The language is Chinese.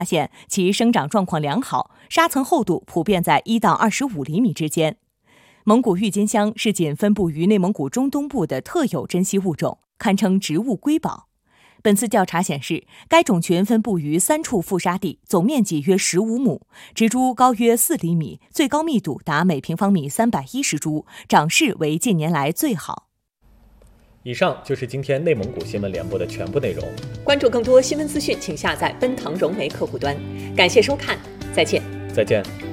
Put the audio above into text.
发现其生长状况良好，沙层厚度普遍在1到25厘米之间。蒙古郁金香是仅分布于内蒙古中东部的特有珍稀物种，堪称植物瑰宝。本次调查显示，该种群分布于3处覆沙地，总面积约15亩，植株高约4厘米，最高密度达每平方米310株，长势为近年来最好。 以上就是今天内蒙古新闻联播的全部内容。 关注更多新闻资讯，请下载奔腾融媒客户端。感谢收看，再见。 再见。